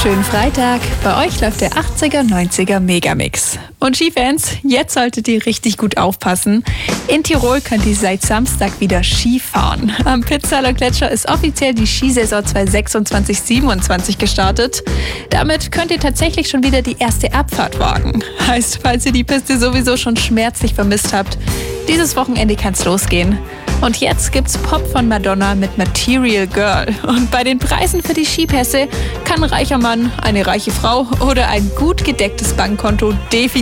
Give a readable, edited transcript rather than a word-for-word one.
Schönen Freitag. Bei euch läuft der 80er, 90er Megamix. Und Skifans, jetzt solltet ihr richtig gut aufpassen. In Tirol könnt ihr seit Samstag wieder Skifahren. Am Pitztaler Gletscher ist offiziell die Skisaison 2026/27 gestartet. Damit könnt ihr tatsächlich schon wieder die erste Abfahrt wagen. Heißt, falls ihr die Piste sowieso schon schmerzlich vermisst habt, dieses Wochenende kann's losgehen. Und jetzt gibt's Pop von Madonna mit Material Girl. Und bei den Preisen für die Skipässe kann ein reicher Mann, eine reiche Frau oder ein gut gedecktes Bankkonto definitiv